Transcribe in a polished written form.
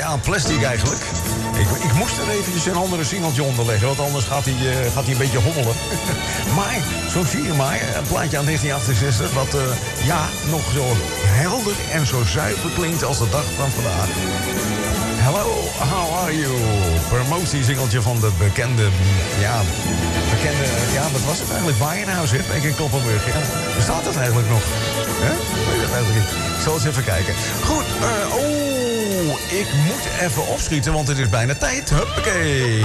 Ja, plastic eigenlijk. Ik moest er eventjes een andere singeltje onder leggen, want anders gaat hij een beetje hommelen. Maar, zo zie je maar, een plaatje aan 1968... wat nog zo helder en zo zuiver klinkt als de dag van vandaag. Hello, how are you? Promotiesingeltje van de bekende, wat was het eigenlijk? Winehouse, denk ik, in Kloppenburg. Ja. Bestaat dat eigenlijk nog? Weet het eigenlijk niet. Ik zal eens even kijken. Goed, ik moet even opschieten, want het is bijna tijd. Huppakee.